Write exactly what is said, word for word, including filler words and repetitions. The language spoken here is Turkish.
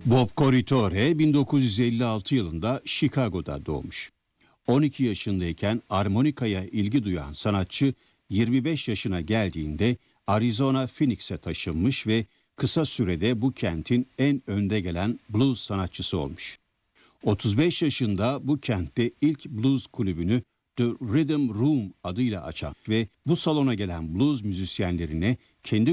Bob Corritore bin dokuz yüz elli altı yılında Chicago'da doğmuş. on iki yaşındayken armonikaya ilgi duyan sanatçı yirmi beş yaşına geldiğinde Arizona Phoenix'e taşınmış ve kısa sürede bu kentin en önde gelen blues sanatçısı olmuş. otuz beş yaşında bu kentte ilk blues kulübünü The Rhythm Room adıyla açan ve bu salona gelen blues müzisyenlerine kendi